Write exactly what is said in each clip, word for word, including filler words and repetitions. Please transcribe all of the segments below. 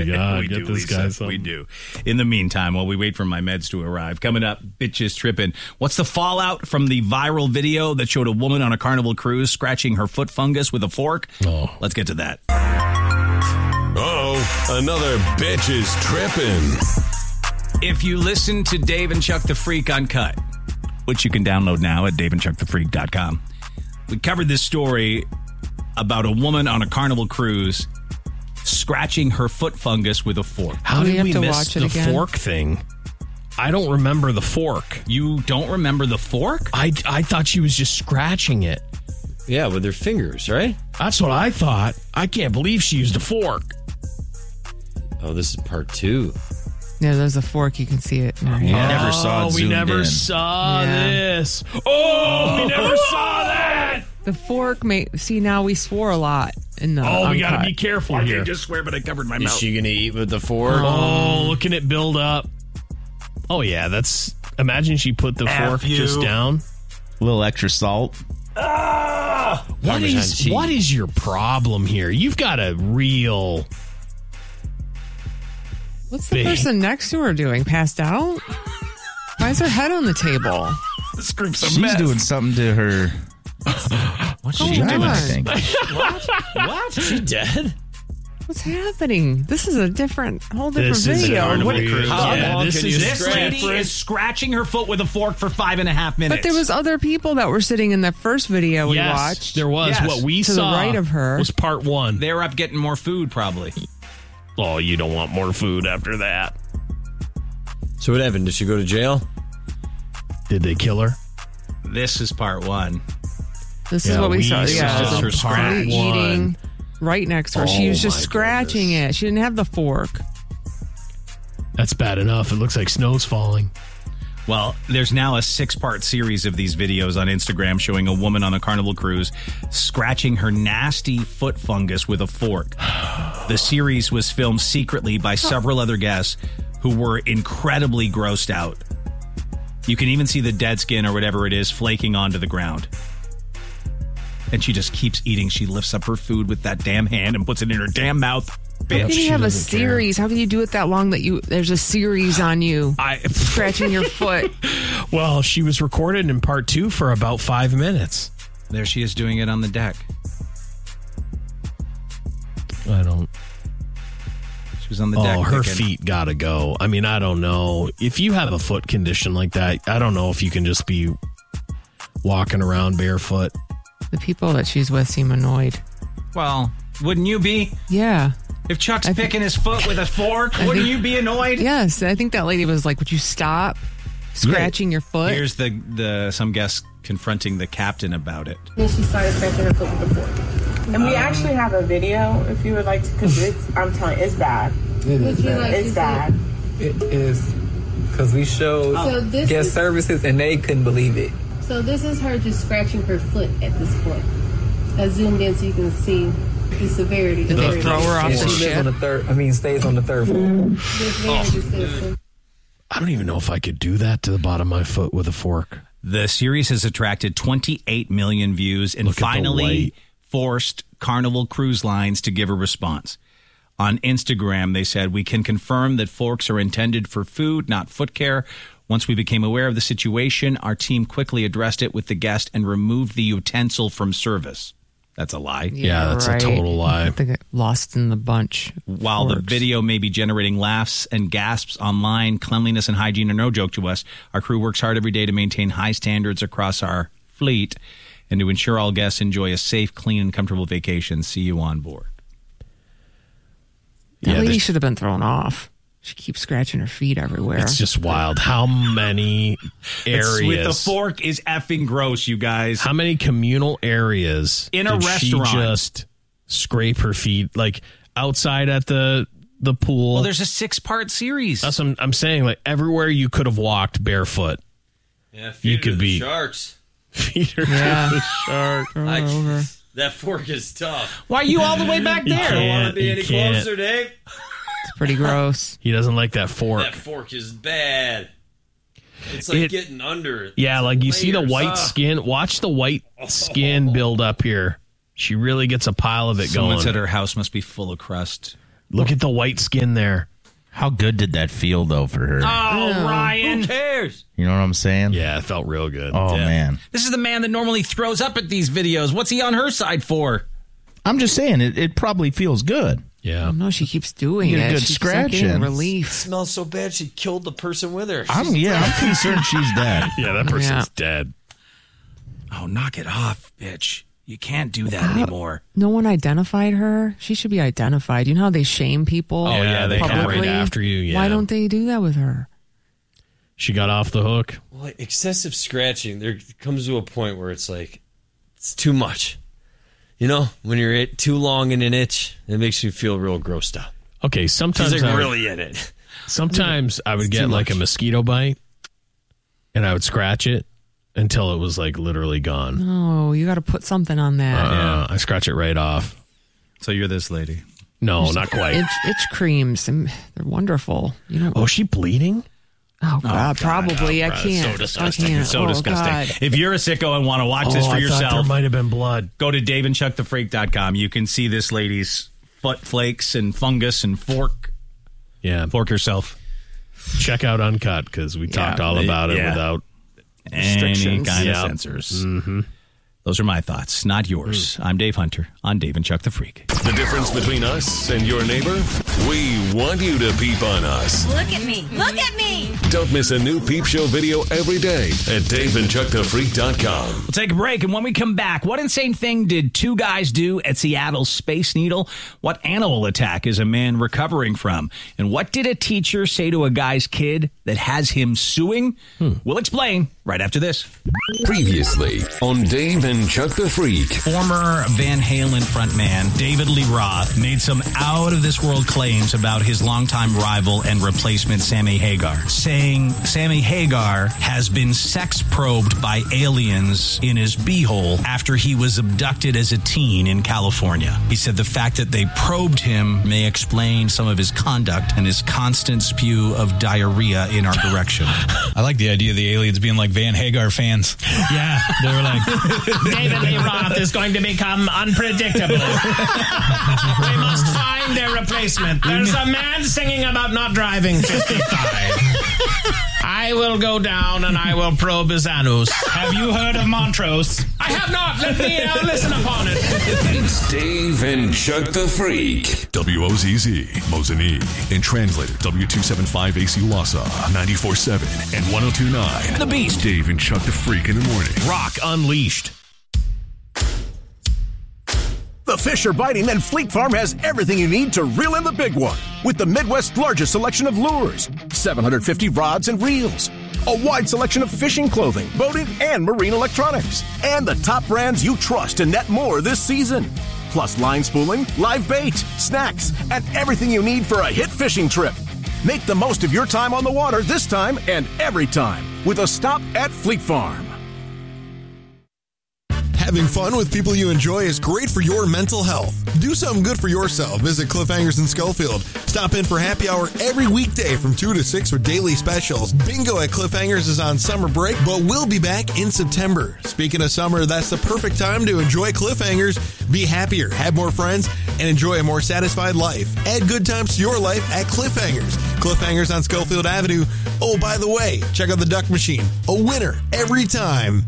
my God. we Get do, this Lisa. guy something. We do. In the meantime, while we wait for my meds to arrive, coming up, bitches tripping. What's the fallout from the viral video that showed a woman on a Carnival cruise scratching her foot fungus with a fork? Oh. Let's get to that. Uh-oh, another bitch is tripping. If you listen to Dave and Chuck the Freak Uncut, which you can download now at dave and chuck the freak dot com, we covered this story about a woman on a Carnival cruise scratching her foot fungus with a fork. How Do we did have we to miss watch it the again? fork thing? I don't remember the fork. You don't remember the fork? I, I thought she was just scratching it. Yeah, with her fingers, right? That's what I thought. I can't believe she used a fork. Oh, this is part two. Yeah, there's a fork. You can see it. Now. We Yeah. never saw it Oh, we zoomed never in. saw Yeah. this. Oh, we never saw that. The fork, may see now we swore a lot in the. Oh, we got to Uncut. be careful I here. can't just swear, but I covered my Is mouth. she going to eat with the fork? Oh, looking at build up. Oh, yeah, that's... Imagine she put the F fork you. just down. A little extra salt. What Parmesan is cheese. what is your problem here? You've got a real... What's the Big. person next to her doing? Passed out? Why is her head on the table? This group's a She's mess. doing something to her. What's Oh, she God. doing? I think. What? She dead? What's happening? This is a different, whole different This is video. a What- weird. How Yeah, long this can is you This scratch? lady is scratching her foot with a fork for five and a half minutes. But there was other people that were sitting in that first video we yes, watched. there was. Yes. What we To the saw right of her. was part one. They were up getting more food, probably. Oh, you don't want more food after that. So what happened? Did she go to jail? Did they kill her? This is part one. This is Yeah, what we, we saw. saw Yeah, her it was a scratch party one. eating right next to her. she Oh, was just my scratching goodness. it. She didn't have the fork. That's bad enough. It looks like snow's falling. Well, there's now a six-part series of these videos on Instagram showing a woman on a Carnival cruise scratching her nasty foot fungus with a fork. The series was filmed secretly by several other guests who were incredibly grossed out. You can even see the dead skin or whatever it is flaking onto the ground. And she just keeps eating. She lifts up her food with that damn hand and puts it in her damn mouth. How can she you have a doesn't care. series? How can you do it that long that you there's a series on you I scratching your foot? well, she was recorded in part two for about five minutes. There she is doing it on the deck. I don't. She was on the deck. Oh, her thinking, feet gotta go. I mean, I don't know. If you have a foot condition like that, I don't know if you can just be walking around barefoot. The people that she's with seem annoyed. Well, wouldn't you be? Yeah. If Chuck's I think- picking his foot with a fork, I wouldn't think- you be annoyed? Yes, I think that lady was like, "Would you stop scratching your foot?" Here's the the some guests confronting the captain about it. And she started scratching her foot with the fork. And we actually have a video if you would like to, because it's, I'm telling you, it's bad. It is bad. It's bad. It is because we showed So this guest is- services and they couldn't believe it. So this is her just scratching her foot at this point. I zoomed in so you can see the severity. Did they Very- throw her off And the she lives on ship? the third. I mean, stays on the third floor. It's very disgusting. I don't even know if I could do that to the bottom of my foot with a fork. The series has attracted twenty-eight million views and Look at the finally weight. forced Carnival Cruise Lines to give a response. On Instagram, they said, "We can confirm that forks are intended for food, not foot care. Once we became aware of the situation, our team quickly addressed it with the guest and removed the utensil from service." That's a lie. Yeah, that's a total lie. I think it lost in the bunch. While the Forks. video may be generating laughs and gasps online, cleanliness and hygiene are no joke to us. Our crew works hard every day to maintain high standards across our fleet and to ensure all guests enjoy a safe, clean, and comfortable vacation. See you on board. That Yeah, lady there's- should have been thrown off. She keeps scratching her feet everywhere. It's just wild. How many areas It's with the fork is effing gross, you guys. How many communal areas In a did restaurant. she just scrape her feet, like outside at the the pool? Well, there's a six-part series. That's what I'm, I'm saying. Like everywhere you could have walked barefoot, Yeah, You feed could her the be- sharks. feet her Yeah. to the shark. Throw her I- over. That fork is tough. Why are you all the way back You there? I don't want to can't, be you any can't. closer, Dave. It's pretty gross. He doesn't like that fork. That fork is bad. It's like It- getting under it. Yeah, It's like you see the layers. white Ah. skin. Watch the white skin build up here. She really gets a pile of it Someone going. said her house must be full of crust. Look at the white skin there. How good did that feel, though, for her? Oh, Ryan. Who cares? You know what I'm saying? Yeah, it felt real good. Oh, Yeah. man. This is the man that normally throws up at these videos. What's he on her side for? I'm just saying, it, it probably feels good. Yeah. Oh, no, she keeps doing You get a it. good She's scratch not getting in. relief. It smells so bad she killed the person with her. I'm, yeah, I'm concerned she's dead. Yeah, that person's Yeah. dead. Oh, knock it off, bitch. You can't do that anymore. No one identified her. She should be identified. You know how they shame people? Oh, yeah, they come publicly? right after you. Yeah. Why don't they do that with her? She got off the hook. Well, like, excessive scratching, there comes to a point where it's like, it's too much. You know, when you're it too long in an itch, it makes you feel real grossed out. Okay, sometimes She's like I would- really in it. Sometimes I would It's get too like much. a mosquito bite, and I would scratch it until it was like literally gone. Oh, you got to put something on that. Uh, I scratch it right off. So you're this lady. No, not quite. Itch, itch creams, and they're wonderful. You know? Oh, is she bleeding? Oh God, probably. I God, can't. so disgusting. I can't. It's so oh, disgusting. God. If you're a sicko and want to watch this Oh, for I thought there yourself, might have been blood. go to dave and chuck the freak dot com. You can see this lady's foot flakes and fungus and fork. Yeah, Fork yourself. check out Uncut because we talked all they- about it yeah. without. Any Restrictions. kind Yep. of censors. Mm-hmm. Those are my thoughts, not yours. I'm Dave Hunter on Dave and Chuck the Freak. The difference between us and your neighbor? We want you to peep on us. Look at me. Look at me. Don't miss a new Peep Show video every day at dave and chuck the freak dot com. We'll take a break, and when we come back, what insane thing did two guys do at Seattle's Space Needle? What animal attack is a man recovering from? And what did a teacher say to a guy's kid that has him suing? Hmm. We'll explain right after this. Previously on Dave and Chuck the Freak. Former Van Halen frontman David Lee Roth made some out-of-this-world claims about his longtime rival and replacement Sammy Hagar, saying Sammy Hagar has been sex probed by aliens in his beehole after he was abducted as a teen in California. He said the fact that they probed him may explain some of his conduct and his constant spew of diarrhea in our direction. I like the idea of the aliens being like Van Hagar fans. Yeah, they were like, David Lee Roth is going to become unpredictable. We must find their replacement. There's a man singing about not driving fifty-five. I will go down and I will probe his anus. Have you heard of Montrose? I have not. Let me uh, listen upon it. It's Dave and Chuck the Freak. W O Z Z, Mosinee. And translated W two seventy-five A C Wausau, ninety-four point seven and one oh two point nine. The Beast. Dave and Chuck the Freak in the morning. Rock Unleashed. The fish are biting, and Fleet Farm has everything you need to reel in the big one. With the Midwest's largest selection of lures, seven hundred fifty rods and reels, a wide selection of fishing clothing, boating, and marine electronics, and the top brands you trust to net more this season. Plus line spooling, live bait, snacks, and everything you need for a hit fishing trip. Make the most of your time on the water this time and every time with a stop at Fleet Farm. Having fun with people you enjoy is great for your mental health. Do something good for yourself. Visit Cliffhangers in Schofield. Stop in for happy hour every weekday from two to six with daily specials. Bingo at Cliffhangers is on summer break, but we'll be back in September. Speaking of summer, that's the perfect time to enjoy Cliffhangers. Be happier, have more friends, and enjoy a more satisfied life. Add good times to your life at Cliffhangers. Cliffhangers on Schofield Avenue. Oh, by the way, check out the Duck Machine. A winner every time.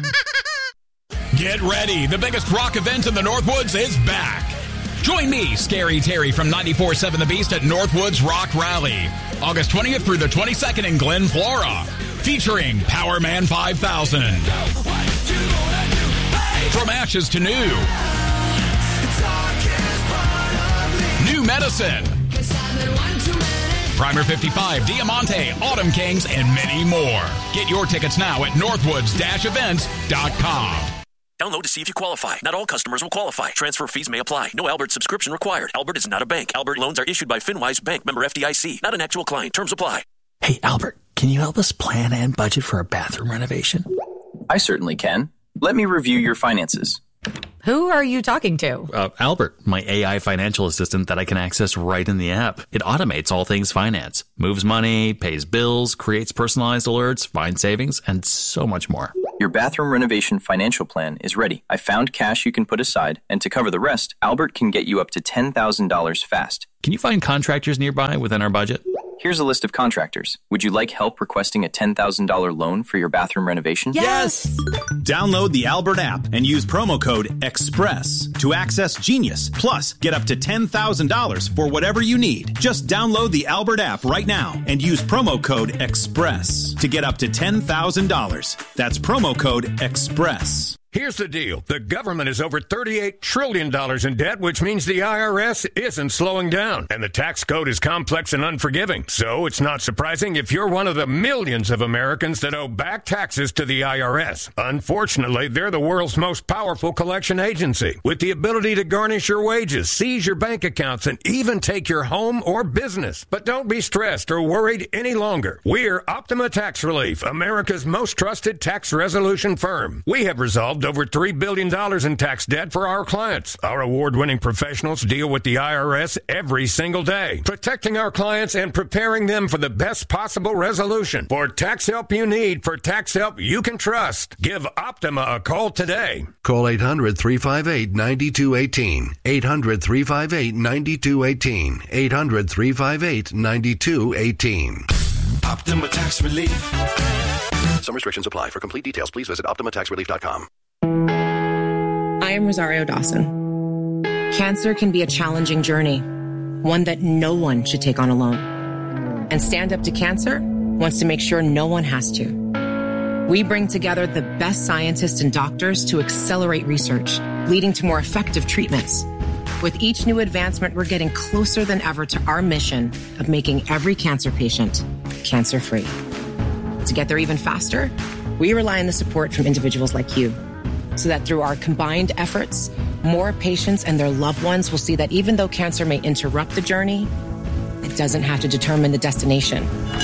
Get ready. The biggest rock event in the Northwoods is back. Join me, Scary Terry from ninety-four point seven The Beast at Northwoods Rock Rally. August twentieth through the twenty-second in Glen Flora. Featuring Power Man five thousand. From Ashes to New. New Medicine. Primer fifty-five, Diamante, Autumn Kings, and many more. Get your tickets now at northwoods dash events dot com. Download to see if you qualify. Not all customers will qualify. Transfer fees may apply. No Albert subscription required. Albert is not a bank. Albert loans are issued by FinWise Bank, member F D I C. Not an actual client. Terms apply. Hey, Albert, can you help us plan and budget for a bathroom renovation? I certainly can. Let me review your finances. Who are you talking to? Uh, Albert, my A I financial assistant that I can access right in the app. It automates all things finance, moves money, pays bills, creates personalized alerts, finds savings, and so much more. Your bathroom renovation financial plan is ready. I found cash you can put aside, and to cover the rest, Albert can get you up to ten thousand dollars fast. Can you find contractors nearby within our budget? Here's a list of contractors. Would you like help requesting a ten thousand dollars loan for your bathroom renovation? Yes! Download the Albert app and use promo code EXPRESS to access Genius. Plus, get up to ten thousand dollars for whatever you need. Just download the Albert app right now and use promo code EXPRESS to get up to ten thousand dollars. That's promo code EXPRESS. Here's the deal. The government is over thirty-eight trillion dollars in debt, which means the I R S isn't slowing down. And the tax code is complex and unforgiving. So it's not surprising if you're one of the millions of Americans that owe back taxes to the I R S. Unfortunately, they're the world's most powerful collection agency, with the ability to garnish your wages, seize your bank accounts, and even take your home or business. But don't be stressed or worried any longer. We're Optima Tax Relief, America's most trusted tax resolution firm. We have resolved over three billion dollars in tax debt for our clients. Our award-winning professionals deal with the I R S every single day, protecting our clients and preparing them for the best possible resolution. For tax help you need, for tax help you can trust, give Optima a call today. Call eight hundred, three five eight, nine two one eight. eight hundred, three five eight, nine two one eight. eight hundred, three five eight, nine two one eight. Optima Tax Relief. Some restrictions apply. For complete details, please visit optima tax relief dot com. I am Rosario Dawson. Cancer can be a challenging journey, one that no one should take on alone. And Stand Up to Cancer wants to make sure no one has to. We bring together the best scientists and doctors to accelerate research, leading to more effective treatments. With each new advancement, we're getting closer than ever to our mission of making every cancer patient cancer-free. To get there even faster, we rely on the support from individuals like you, so that through our combined efforts, more patients and their loved ones will see that even though cancer may interrupt the journey, it doesn't have to determine the destination.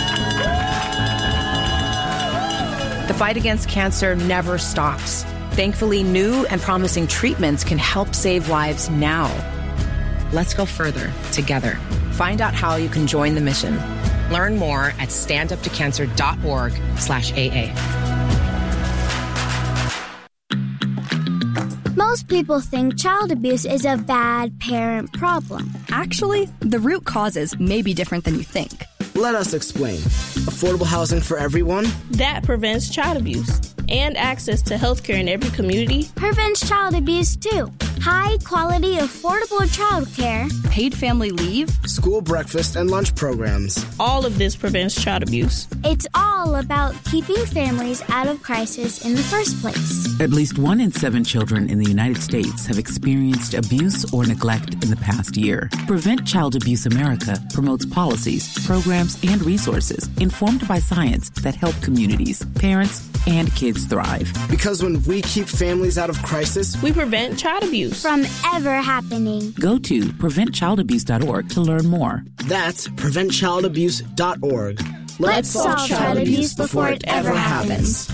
The fight against cancer never stops. Thankfully, new and promising treatments can help save lives now. Let's go further together. Find out how you can join the mission. Learn more at standuptocancer.org slash AA. Most people think child abuse is a bad parent problem. Actually, the root causes may be different than you think. Let us explain. Affordable housing for everyone. That prevents child abuse. And access to health care in every community. Prevents child abuse, too. High quality, affordable child care. Paid family leave. School breakfast and lunch programs. All of this prevents child abuse. It's all about keeping families out of crisis in the first place. At least one in seven children in the United States have experienced abuse or neglect in the past year. Prevent Child Abuse America promotes policies, programs, and resources informed by science that help communities, parents, and kids thrive. Because when we keep families out of crisis, we prevent child abuse from ever happening. Go to prevent child abuse dot org to learn more. That's prevent child abuse dot org. Let's, Let's solve child abuse before it ever happens.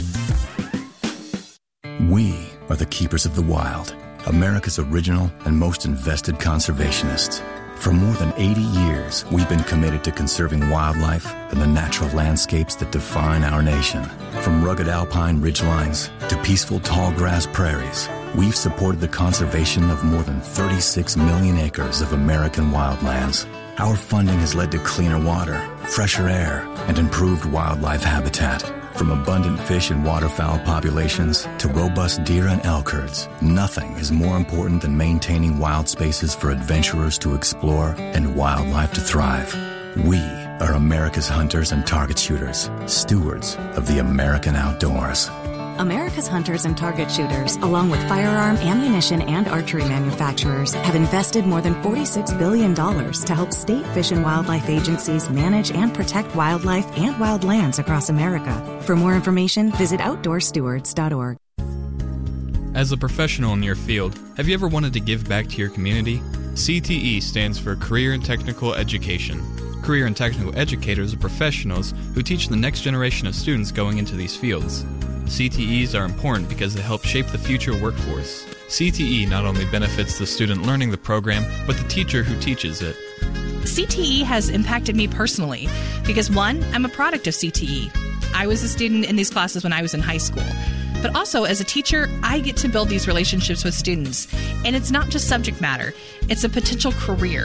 We are the keepers of the wild, America's original and most invested conservationists. For more than eighty years, we've been committed to conserving wildlife and the natural landscapes that define our nation. From rugged alpine ridgelines to peaceful tall grass prairies, we've supported the conservation of more than thirty-six million acres of American wildlands. Our funding has led to cleaner water, fresher air, and improved wildlife habitat. From abundant fish and waterfowl populations to robust deer and elk herds, nothing is more important than maintaining wild spaces for adventurers to explore and wildlife to thrive. We are America's hunters and target shooters, stewards of the American outdoors. America's hunters and target shooters, along with firearm, ammunition, and archery manufacturers, have invested more than forty-six billion dollars to help state fish and wildlife agencies manage and protect wildlife and wildlands across America. For more information, visit outdoor stewards dot org. As a professional in your field, have you ever wanted to give back to your community? C T E stands for Career and Technical Education. Career and Technical Educators are professionals who teach the next generation of students going into these fields. C T Es are important because they help shape the future workforce. C T E not only benefits the student learning the program, but the teacher who teaches it. C T E has impacted me personally because, one, I'm a product of C T E. I was a student in these classes when I was in high school. But also, as a teacher, I get to build these relationships with students. And it's not just subject matter. It's a potential career.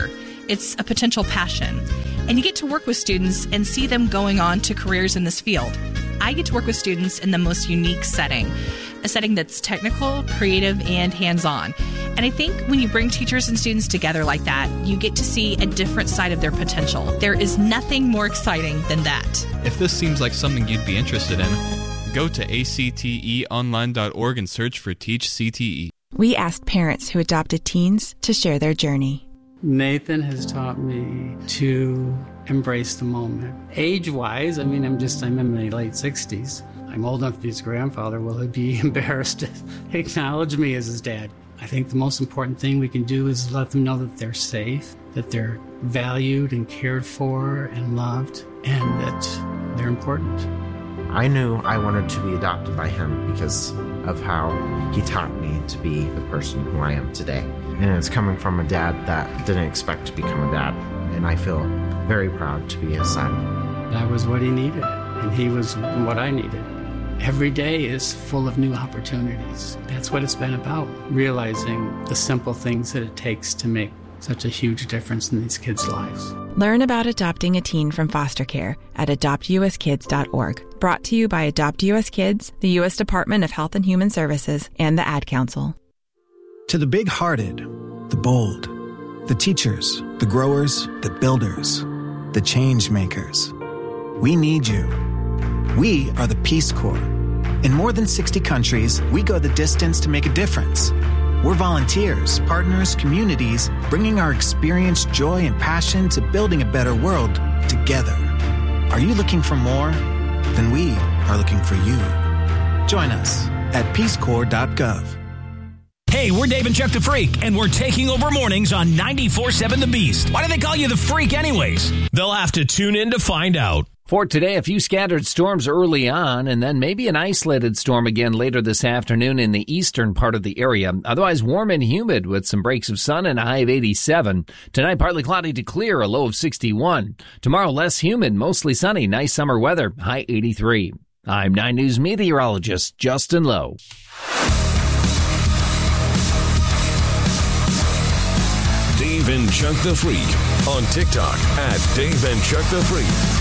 It's a potential passion. And you get to work with students and see them going on to careers in this field. I get to work with students in the most unique setting, a setting that's technical, creative, and hands-on. And I think when you bring teachers and students together like that, you get to see a different side of their potential. There is nothing more exciting than that. If this seems like something you'd be interested in, go to A C T E online dot org and search for Teach C T E. We asked parents who adopted teens to share their journey. Nathan has taught me to embrace the moment. Age-wise, I mean, I'm just, I'm in my late sixties. I'm old enough to be his grandfather. Will he be embarrassed to acknowledge me as his dad? I think the most important thing we can do is let them know that they're safe, that they're valued and cared for and loved, and that they're important. I knew I wanted to be adopted by him because of how he taught me to be the person who I am today. And it's coming from a dad that didn't expect to become a dad. And I feel very proud to be his son. That was what he needed, and he was what I needed. Every day is full of new opportunities. That's what it's been about, realizing the simple things that it takes to make such a huge difference in these kids' lives. Learn about adopting a teen from foster care at adopt u s kids dot org. Brought to you by Adopt U S Kids, the U S Department of Health and Human Services, and the Ad Council. To the big-hearted, the bold, the teachers, the growers, the builders, the change makers, we need you. We are the Peace Corps. In more than sixty countries, we go the distance to make a difference. We're volunteers, partners, communities, bringing our experience, joy, and passion to building a better world together. Are you looking for more? Then we are looking for you. Join us at peace corps dot gov. Hey, we're Dave and Chuck the Freak, and we're taking over mornings on ninety-four seven The Beast. Why do they call you the Freak anyways? They'll have to tune in to find out. For today, a few scattered storms early on, and then maybe an isolated storm again later this afternoon in the eastern part of the area. Otherwise warm and humid with some breaks of sun and a high of eighty-seven. Tonight, partly cloudy to clear, a low of sixty-one. Tomorrow, less humid, mostly sunny, nice summer weather, high eighty-three. I'm nine News meteorologist Justin Lowe. Dave and Chuck the Freak on TikTok at Dave and Chuck the Freak.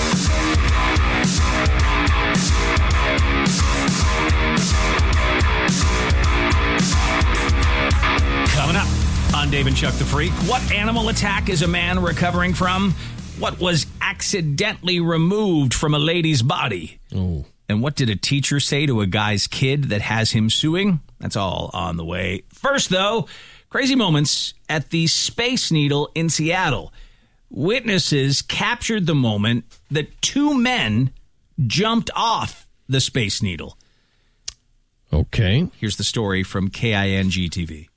Coming up on Dave and Chuck the Freak, what animal attack is a man recovering from? What was accidentally removed from a lady's body? Oh. And what did a teacher say to a guy's kid that has him suing? That's all on the way. First, though, crazy moments at the Space Needle in Seattle. Witnesses captured the moment that two men jumped off the Space Needle. Okay. Here's the story from K I N G T V.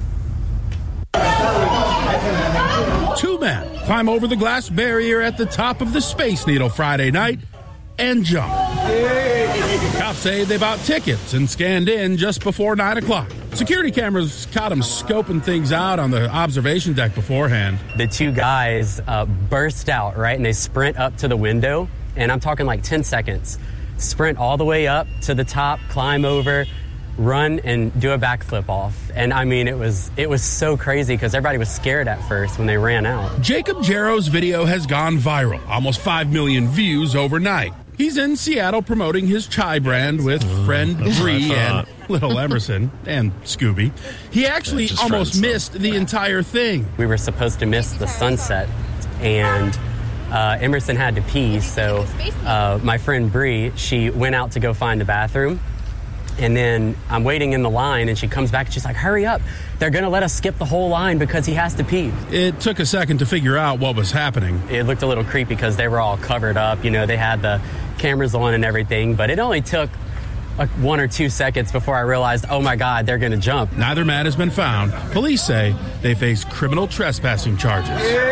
Two men climb over the glass barrier at the top of the Space Needle Friday night and jump. Cops say they bought tickets and scanned in just before nine o'clock. Security cameras caught them scoping things out on the observation deck beforehand. The two guys uh, burst out, right, and they sprint up to the window, and I'm talking like ten seconds. Sprint all the way up to the top, climb over, run, and do a backflip off. And, I mean, it was it was so crazy because everybody was scared at first when they ran out. Jacob Jarrow's video has gone viral, almost five million views overnight. He's in Seattle promoting his chai brand with uh, friend Bree and little Emerson and Scooby. He actually yeah, almost missed the entire thing. We were supposed to miss the sunset, and uh, Emerson had to pee, so uh, my friend Bree, she went out to go find the bathroom, and then I'm waiting in the line, and she comes back, and she's like, hurry up. They're going to let us skip the whole line because he has to pee. It took a second to figure out what was happening. It looked a little creepy because they were all covered up. You know, they had the cameras on and everything, but it only took like one or two seconds before I realized, oh my God, they're going to jump. Neither man has been found. Police say they face criminal trespassing charges.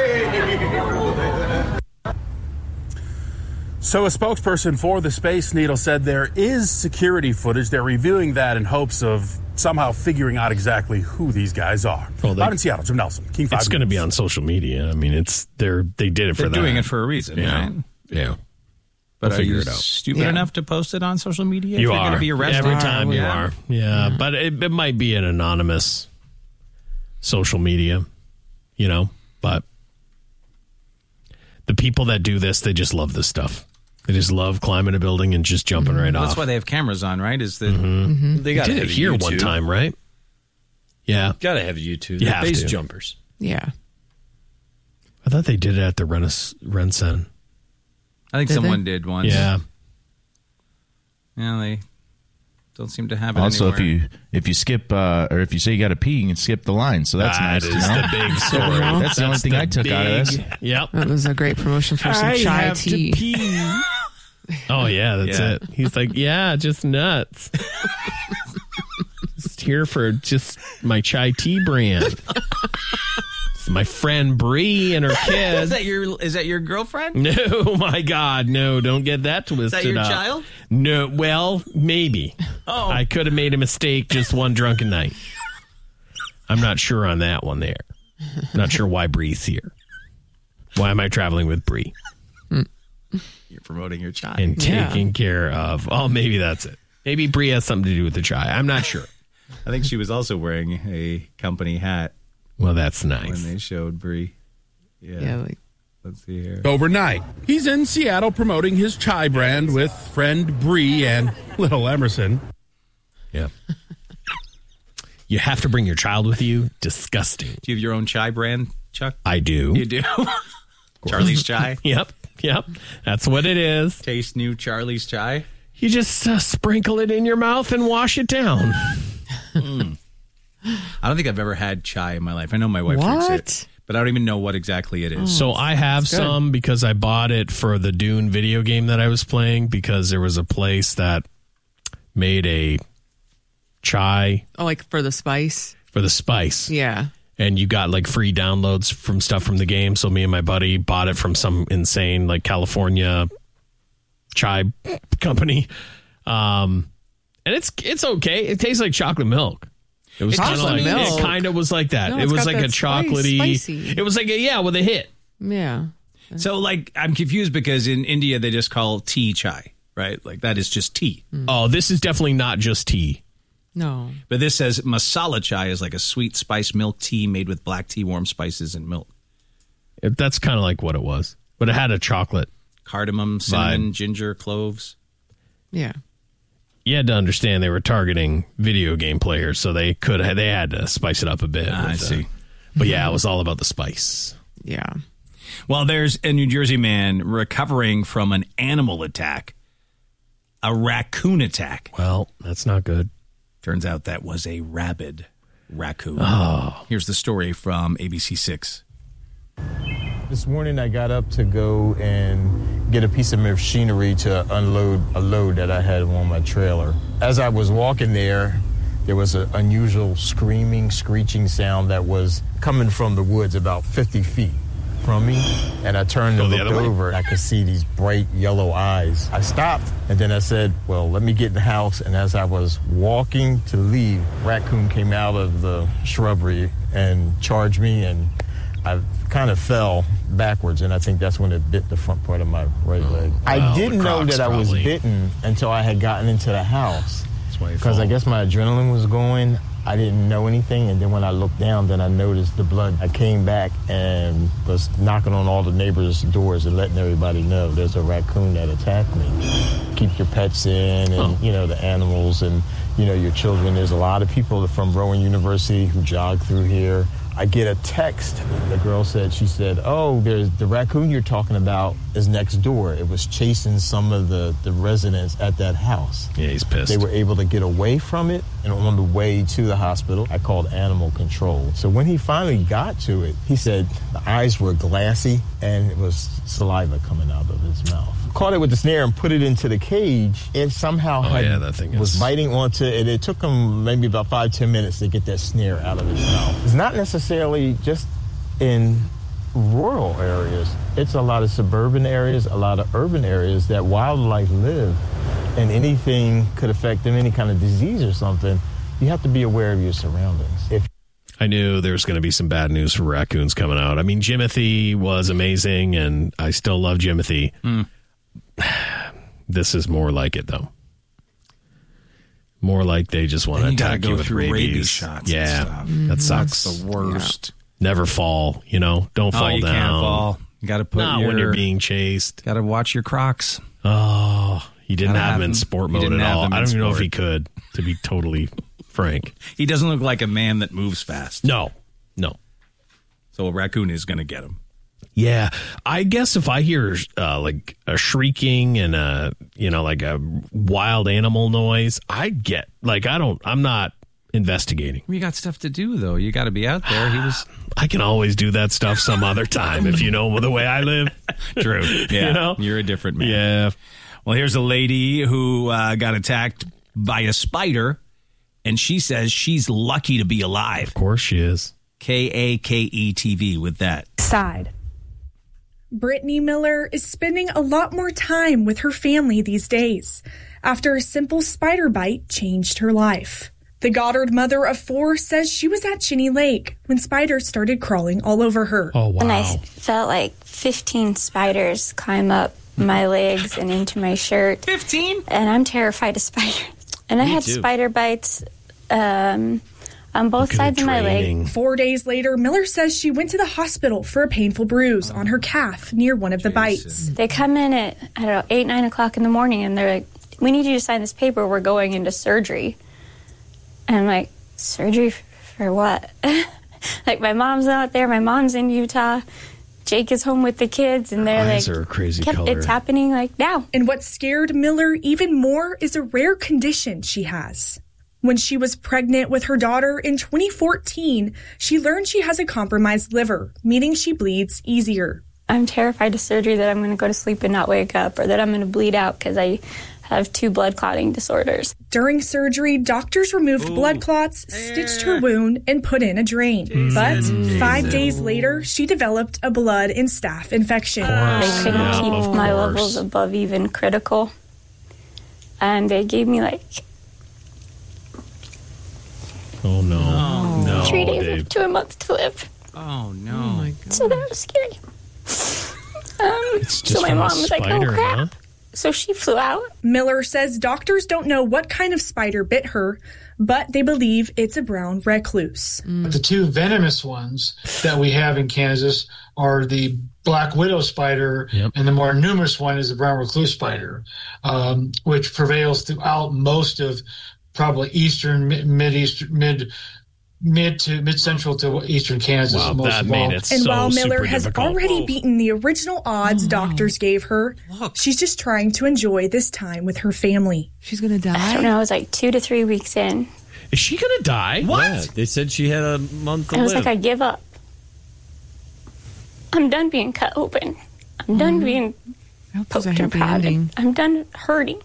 So a spokesperson for the Space Needle said there is security footage. They're reviewing that in hopes of somehow figuring out exactly who these guys are. Well, they, out in Seattle, Jim Nelson, King five. It's going to be on social media. I mean, it's they're they did it for they're that. They're doing it for a reason, yeah. right? Yeah. But we'll are you it out. stupid yeah. enough to post it on social media? You if are. You're going to be arrested Every time you yeah. are. Yeah, mm-hmm. But it, it might be an anonymous social media, you know, but The people that do this, they just love this stuff. They just love climbing a building and just jumping mm-hmm. right well, off. That's why they have cameras on, right? Is that mm-hmm. Mm-hmm. They got it here YouTube. one time, right? Yeah. Got to have YouTube. You They're have base to. jumpers. Yeah. I thought they did it at the Renaissance. Rensen. I think did someone they? did once. Yeah. Yeah, they don't seem to have it also, anywhere. if you if you skip uh, or if you say you got to pee, you can skip the line. So that's that nice. is to know. the big story. That's, That's the only thing the I took big, out of this. Yep. That was a great promotion for some I chai have tea. To pee. Oh yeah, that's Yeah. it. He's like, yeah, just nuts. Just here for just my chai tea brand. It's my friend Bree and her kids. Is that your is that your girlfriend? No, my God, no! Don't get that twisted Is that your up. child? No, well, maybe. Oh. I could have made a mistake just one drunken night. I'm not sure on that one. There, not sure why Bree's here. Why am I traveling with Bree? You're promoting your child and taking yeah. care of. Oh, maybe that's it. Maybe Bree has something to do with the chai. I'm not sure. I think she was also wearing a company hat. Well, that's nice. When they showed Bree. Yeah. yeah like, Let's see here. Overnight, he's in Seattle promoting his chai brand with friend Bree and little Emerson. Yeah. You have to bring your child with you. Disgusting. Do you have your own chai brand, Chuck? I do. You do? Charlie's Chai? Yep. Yep. That's what it is. Taste new Charlie's Chai? You just uh, sprinkle it in your mouth and wash it down. mm. I don't think I've ever had chai in my life. I know my wife what? drinks it, but I don't even know what exactly it is. Oh, so I have some because I bought it for the Dune video game that I was playing because there was a place that made a chai. Oh, like for the spice? For the spice. Yeah. And you got like free downloads from stuff from the game. So me and my buddy bought it from some insane like California chai company. Um, and it's it's okay. It tastes like chocolate milk. It was kind of like milk. It kind of was like that. No, it was like a spice, chocolatey. spicy. It was like a, yeah, with a hit. Yeah. So like I'm confused because in India they just call tea chai, right? Like that is just tea. Mm. Oh, this is definitely not just tea. No. But this says masala chai is like a sweet spice milk tea made with black tea, warm spices, and milk. It, that's kind of like what it was. But it had a chocolate. Cardamom, cinnamon, vibe. Ginger, cloves. Yeah. You had to understand they were targeting video game players, so they could they had to spice it up a bit. Ah, with, I see. Uh, but yeah, it was all about the spice. Yeah. Well, there's a New Jersey man recovering from an animal attack, a raccoon attack. Well, that's not good. Turns out that was a rabid raccoon. Oh. Here's the story from A B C six. This morning I got up to go and get a piece of machinery to unload a load that I had on my trailer. As I was walking there, there was an unusual screaming, screeching sound that was coming from the woods about fifty feet from me. And I turned and looked over and I could see these bright yellow eyes. I stopped and then I said, well, let me get in the house. And as I was walking to leave, raccoon came out of the shrubbery and charged me, and I kind of fell backwards, and I think that's when it bit the front part of my right leg. Well, I didn't know that I was probably. bitten until I had gotten into the house. Because I guess my adrenaline was going. I didn't know anything, and then when I looked down, then I noticed the blood. I came back and was knocking on all the neighbors' doors and letting everybody know there's a raccoon that attacked me. Keep your pets in, and oh. you know, the animals, and you know, your children. There's a lot of people from Rowan University who jog through here. I get a text. The girl said, she said, oh, there's the raccoon you're talking about is next door. It was chasing some of the, the residents at that house. Yeah, he's pissed. They were able to get away from it, and on the way to the hospital, I called animal control. So when he finally got to it, he said the eyes were glassy and it was saliva coming out of his mouth. Caught it with the snare and put it into the cage. It somehow oh, had, yeah, that thing was is... biting onto it. It took him maybe about five, ten minutes to get that snare out of his mouth. It's not necessarily just in rural areas. It's a lot of suburban areas, a lot of urban areas that wildlife live, and anything could affect them, any kind of disease or something. You have to be aware of your surroundings. If I knew there was going to be some bad news for raccoons coming out. I mean, Jimothy was amazing, and I still love Jimothy. Mm. This is more like it, though. More like they just want to attack you, you with rabies. rabies. shots. Yeah, and stuff. that sucks. That's the worst. Yeah. Never fall, you know. Don't oh, fall you down. Can't fall. You got to put Not your, when you're being chased. Got to watch your Crocs. Oh, he didn't Gotta have have him in him- sport he mode didn't at have all. him I in don't even know if sport. he could, to be totally frank. He doesn't look like a man that moves fast. No, no. So a raccoon is going to get him. Yeah, I guess if I hear uh, like a shrieking and a you know like a wild animal noise, I get like I don't. I'm not investigating. You got stuff to do though. You got to be out there. He was. I can always do that stuff some other time if you know the way I live. True. Yeah. You know? You're a different man. Yeah. Well, here's a lady who uh, got attacked by a spider, and she says she's lucky to be alive. Of course she is. K A K E T V with that. Side. Brittany Miller is spending a lot more time with her family these days after a simple spider bite changed her life. The Goddard mother of four says she was at Cheney Lake when spiders started crawling all over her. Oh, wow. And I felt like fifteen spiders climb up my legs and into my shirt. fifteen? And I'm terrified of spiders. And I Me had too. spider bites um, on both sides of my leg. Four days later, Miller says she went to the hospital for a painful bruise on her calf near one of the bites. They come in at, I don't know, eight, nine o'clock in the morning, and they're like, we need you to sign this paper. We're going into surgery. And I'm like, surgery for what? Like, my mom's not there. My mom's in Utah. Jake is home with the kids, and they're Eyes like, are a crazy "Yep, color." it's happening like now. And what scared Miller even more is a rare condition she has. When she was pregnant with her daughter in twenty fourteen, she learned she has a compromised liver, meaning she bleeds easier. I'm terrified of surgery that I'm going to go to sleep and not wake up, or that I'm going to bleed out because I have two blood clotting disorders. During surgery, doctors removed blood clots, stitched her wound, and put in a drain. But five days later, she developed a blood and staph infection. They couldn't Yeah, keep of my course. levels above even critical. And they gave me like Oh, no. Oh, no, three days Dave. to a month to live. Oh, no. So that was scary. Um, just so my from a mom was like, spider, oh crap. huh? So she flew out. Miller says doctors don't know what kind of spider bit her, but they believe it's a brown recluse. The two venomous ones that we have in Kansas are the black widow spider, and the more numerous one is the brown recluse spider, um, which prevails throughout most of probably eastern, mid, mid eastern, mid, mid to mid central to eastern Kansas. Wow, most that of made all. it And so while Miller super has difficult. already beaten the original odds doctors gave her, she's just trying to enjoy this time with her family. She's going to die? I don't know. I was like two to three weeks in. Is she going to die? Yeah, they said she had a month to I was live. like, I give up. I'm done being cut open. I'm done being poked and happy prodded. ending. I'm done hurting.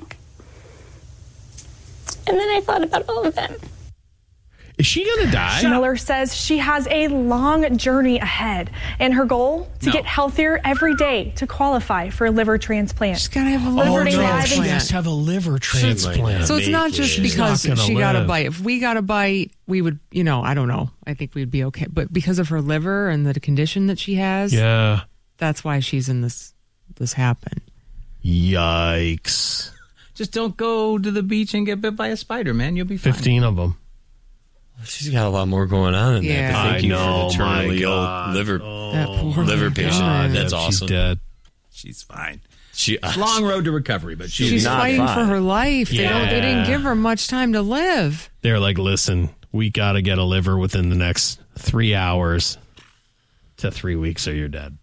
And then I thought about all of them. Is she going to die? Miller says she has a long journey ahead, and her goal to No. get healthier every day to qualify for a liver transplant. She's got to have a liver liver transplant. She has to have a liver transplant. So it's not just She's because not gonna she got a live. bite. If we got a bite, we would, you know, I don't know. I think we'd be okay. But because of her liver and the condition that she has, Yeah. that's why she's in this. This happened. Yikes! Just don't go to the beach and get bit by a spider, man. You'll be fine. Fifteen of them. She's got a lot more going on than Yeah. that. But thank I you know, for the my terminally ill God. liver, That poor liver God. patient. God. That's Yeah, awesome. She's dead. She's fine. She, It's a long road to recovery, but she's, She's not fighting fine. for her life. They don't. They didn't Yeah. give her much time to live. They're like, listen, we got to get a liver within the next three hours to three weeks, or you're dead.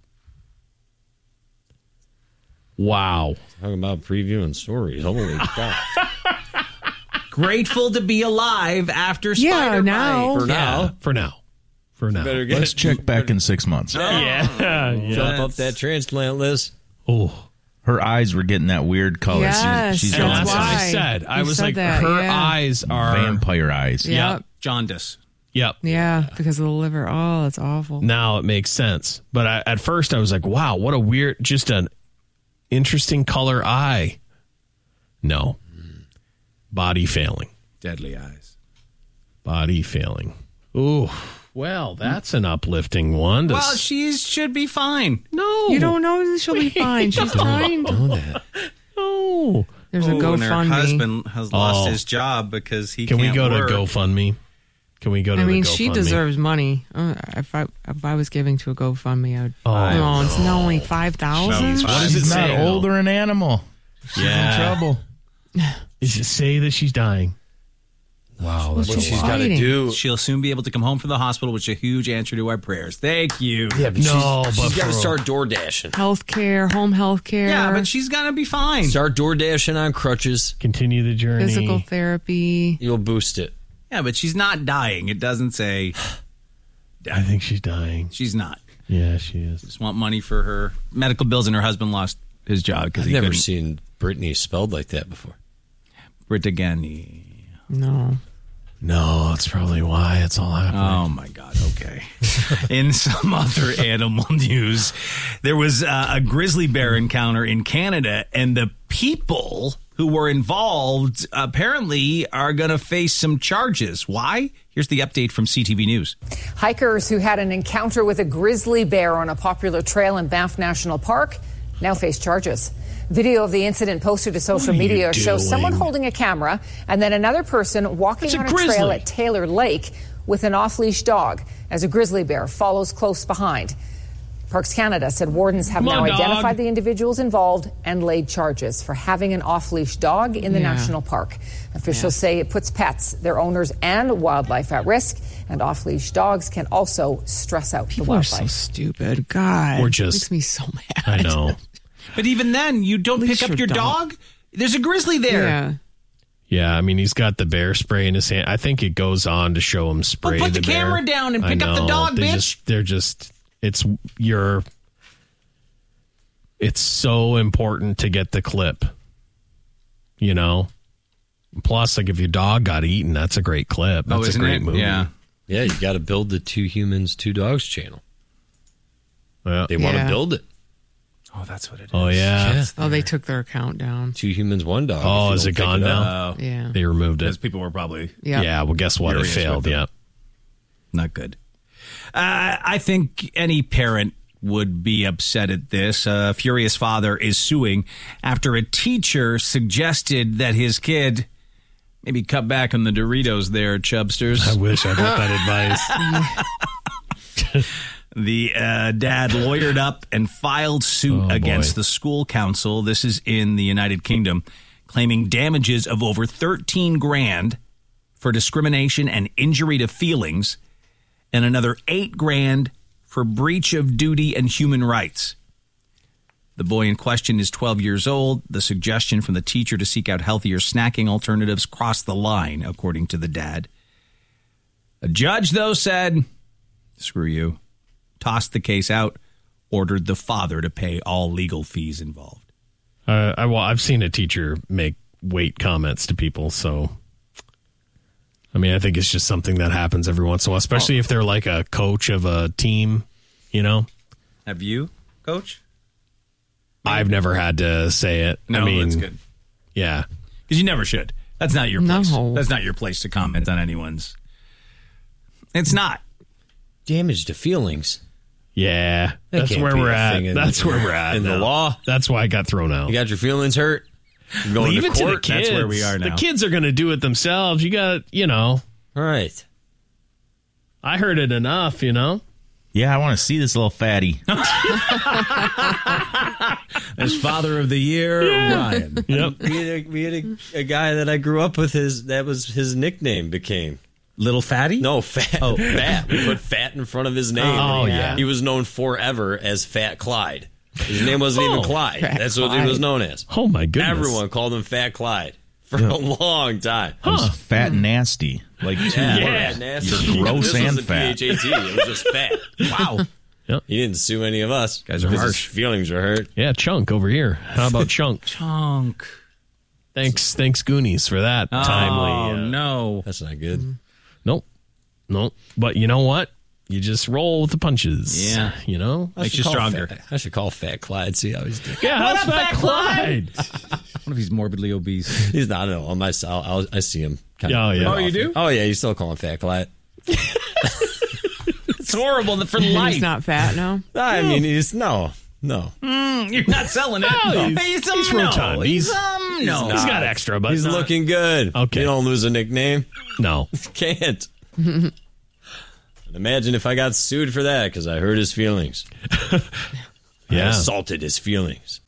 Wow. Talking about previewing stories. Holy cow. grateful to be alive after spider Yeah, now. bite. For now. Yeah, for now. For now. Better get Let's check back in six months. Yeah. yeah. Jump up that transplant list. Oh, her eyes were getting that weird color. Yes, she's, she's And that's that's what I why. said. I You was said like, that, her yeah. eyes are vampire eyes. Yeah. Yep. Jaundice. Yep. Yeah, because of the liver. Oh, that's awful. Now it makes sense. But I, at first I was like, wow, what a weird, just an interesting color eye. No. Body failing. Deadly eyes. Body failing. Ooh. Well, that's an uplifting one. to Well, s- she should be fine. no. You don't know that she'll be fine. She's trying. Know that. No. There's a Oh, and her GoFundMe. husband has lost Oh. his job because he Can we can't go work. to GoFundMe? Can we go to I the mean, she GoFundMe? deserves money. Uh, if I if I was giving to a GoFundMe, I would. Oh, no, no. it's not only five thousand. What does it She's not say? old or an animal. She's Yeah. in trouble. Is it say that she's dying? Wow, What's that's she a lot. fighting? do. She'll soon be able to come home from the hospital, which is a huge answer to our prayers. Thank you. Yeah, but No, she's, but she's got to for- start door dashing. Health care, home health care. Yeah, but she's gonna be fine. Start door dashing on crutches. Continue the journey. physical therapy. You'll boost it. Yeah, but she's not dying. It doesn't say I think she's dying. she's not. Yeah, she is. Just want money for her medical bills, and her husband lost his job because I've he never couldn't. seen Brittany spelled like that before. Brittany. No. No, that's probably why it's all happening. Oh, my God. Okay. In some other animal news, there was uh, a grizzly bear encounter in Canada, and the people who were involved apparently are going to face some charges. Why? Here's the update from C T V News. Hikers who had an encounter with a grizzly bear on a popular trail in Banff National Park now face charges. Video of the incident posted to social What are you media shows doing? someone holding a camera and then another person walking It's a on a grizzly. trail at Taylor Lake with an off-leash dog as a grizzly bear follows close behind. Parks Canada said wardens have Come now on, dog. identified the individuals involved and laid charges for having an off-leash dog in the Yeah. national park. Officials say it puts pets, their owners, and wildlife at risk, and off-leash dogs can also stress out People the are wildlife. so stupid. God. Or just- makes me so mad. I know. But even then, you don't Leash pick up your your dog. dog? There's a grizzly there. Yeah. Yeah, I mean, he's got the bear spray in his hand. I think it goes on to show him spray put the bear. camera down and I pick up the know. dog, they bitch. Just, they're just, it's your, it's so important to get the clip, you know? Plus, like, if your dog got eaten, that's a great clip. That's Oh, a isn't great it? movie. Yeah. Yeah, you got to build the two humans, two dogs channel. Yeah. They want to Yeah. build it. Oh, that's what it is. Oh, yeah. Yeah. Oh, they took their account down. Two humans, one dog. Oh, if you is don't it pick gone up. now? Yeah. They removed Because it. people were probably Yeah. Yeah, well, guess what? It Furious failed. with Yeah. them. not good. Uh, I think any parent would be upset at this. A furious father is suing after a teacher suggested that his kid maybe cut back on the Doritos there, Chubsters. I wish I got that advice. The uh, dad lawyered up and filed suit Oh, against boy. the school council. This is in the United Kingdom, claiming damages of over thirteen grand for discrimination and injury to feelings, and another eight grand for breach of duty and human rights. The boy in question is twelve years old. The suggestion from the teacher to seek out healthier snacking alternatives crossed the line, according to the dad. A judge, though, said, screw you, tossed the case out, ordered the father to pay all legal fees involved. Uh, I, well, I've seen a teacher make weight comments to people, so I mean, I think it's just something that happens every once in a while, especially Oh. if they're like a coach of a team, you know? Have you, Coach? I've never had to say it. No, I mean, that's good. Yeah. Because you never should. That's not your place. No. That's not your place to comment on anyone's. It's not. Damage to feelings. Yeah. That That's can't where be we're a at. thing in That's the- where we're at. in the now. law. That's why I got thrown out. You got your feelings hurt. You're going Leave to it to the court. kids. That's where we are now. The kids are going to do it themselves. You got, you know. All right. I heard it enough, you know. Yeah, I want to see this little fatty. As father of the year, Ryan. Yep. We had, a, we had a, a guy that I grew up with. His that was his nickname became Little Fatty? no fat. Oh. Fat. We put fat in front of his name. Oh, yeah. He was known forever as Fat Clyde. His name wasn't Oh, even Clyde. Fat That's what he Clyde. was known as. Oh, my goodness. Everyone called him Fat Clyde for a long time. It was fat and nasty. Like two Yeah, words. nasty. You're gross this and wasn't fat. P H A T. It was just fat. Wow. He didn't sue any of us. Guys are because harsh. His feelings were hurt. Yeah, Chunk over here. How about Chunk? Chunk. Thanks, thanks, Goonies, for that Oh, timely. uh, no. That's not good. Nope. Nope. But you know what? You just roll with the punches. Yeah. You know? I Makes should you call stronger. Fat, I should call Fat Clyde, see how he's doing. Yeah, how's up, Fat Fat Clyde? What if he's morbidly obese? He's not. I don't know. On my, I'll, I'll, I see him. Kind Oh, yeah. Oh, you do? Oh, yeah. You still call him Fat Clyde. It's horrible for life. He's not fat now. I mean, he's no. No. Mm, you're not selling it. No, he's- he's, um, he's no. rotund. He's, He's- um, no. he's He's not. got extra, but He's not- looking good. Okay. You don't lose a nickname. No. Can't. And imagine if I got sued for that because I hurt his feelings. Yeah. I assaulted his feelings.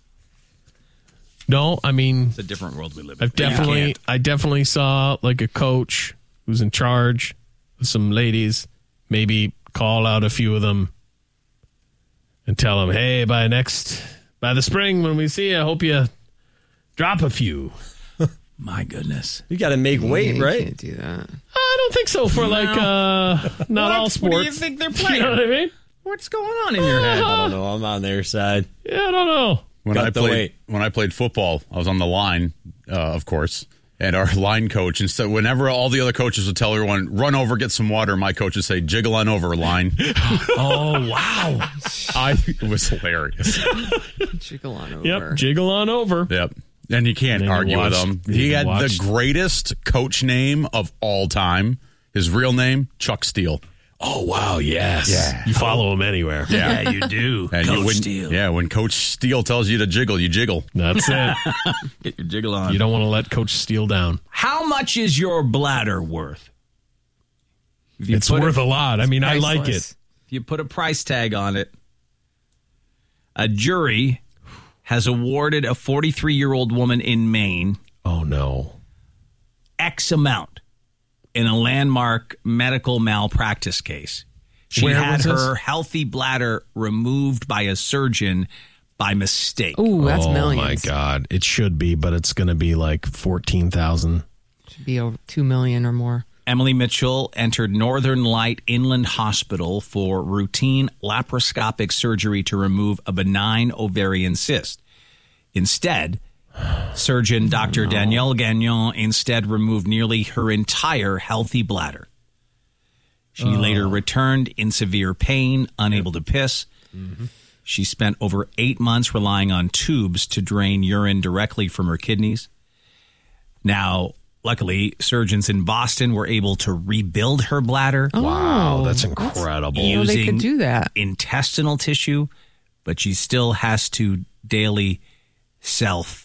No, I mean, It's a different world we live in. I've definitely, I definitely saw like a coach who's in charge with some ladies, maybe call out a few of them and tell them, hey, by next, by the spring when we see you, I hope you drop a few. My goodness. You got to make weight, you right? Can't do that. I don't think so for No. like, uh, not What? all sports. What do you think they're playing? You know what I mean? What's going on in your head? I don't know. I'm on their side. Yeah, I don't know. When Got I the played weight. when I played football, I was on the line, uh, of course, and our line coach. And so whenever all the other coaches would tell everyone, "Run over, get some water," my coach would say, "Jiggle on over, line." Oh, wow. I it was hilarious. Jiggle on over. Yep, jiggle on over. Yep. And you can't And then you argue with watched- him. you He had watched- the greatest coach name of all time. His real name, Chuck Steele. Oh, wow, yes. Yeah. You follow him anywhere. Yeah, you do. And Coach you, when, Steele. Yeah, when Coach Steele tells you to jiggle, you jiggle. That's it. Get your jiggle on. You don't want to let Coach Steele down. How much is your bladder worth? If you It's put worth a lot. I mean, I like priceless. it. If you put a price tag on it, a jury has awarded a forty-three-year-old woman in Maine Oh, no. X amount in a landmark medical malpractice case. She Where had was this? her healthy bladder removed by a surgeon by mistake. Ooh, that's oh, millions. my God. It should be, but it's going to be like fourteen thousand. Should be over two million or more. Emily Mitchell entered Northern Light Inland Hospital for routine laparoscopic surgery to remove a benign ovarian cyst. Instead, surgeon Doctor Danielle Gagnon instead removed nearly her entire healthy bladder. She Oh. later returned in severe pain, unable to piss. Mm-hmm. She spent over eight months relying on tubes to drain urine directly from her kidneys. Now, luckily, surgeons in Boston were able to rebuild her bladder. Wow, that's incredible. Oh, they could do that. Intestinal tissue, but she still has to daily self